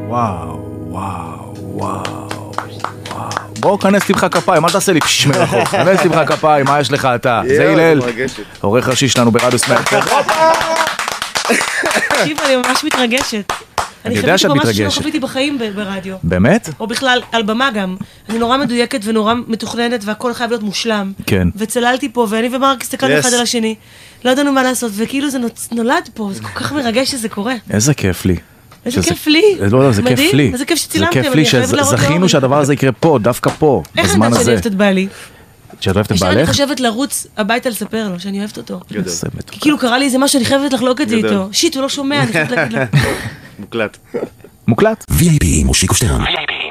וואו, וואו, וואו. בואו, כנס תמחא כפיים, אל תעשה לי פשש מרחוק. כנס תמחא כפיים, מה יש לך אתה? זה הלל, עורך ראשי שלנו ברדיו סמארט. תקשיב, אני ממש מתרגשת. אני יודע שאת אני חייבתי פה משהו מתרגשת. שלא חוויתי בחיים ברדיו. באמת? או בכלל, על במה גם. אני נורא מדויקת ונורא מתוכננת, והכל חייב להיות מושלם. כן. וצללתי פה, ואני ומרק הסתכלנו אחד על השני. לא ידענו מה לעשות, וכאילו זה נולד פה, זה כל כך מרגש שזה קורה. איזה כיף לי. איזה כיף לי. לא, זה כיף לי. איזה כיף שצילמתם, זה כיף לי שזכינו שהדבר הזה יקרה פה, דווקא פה, בזמן איך הזה. אני אוהבת את בעלי? שאת אוהבת את אני בעלך? חושבת לרוץ הביתה לספר לו שאני אוהבת אותו. איזה כי מתוקה. כאילו קרה לי איזה משהו, אני חייבת לחלוק את זה איתו. שיט, הוא לא שומע, אני חייבת להגיד לו. מוקלט. מוקלט? VIP עם מושיקו שטרן.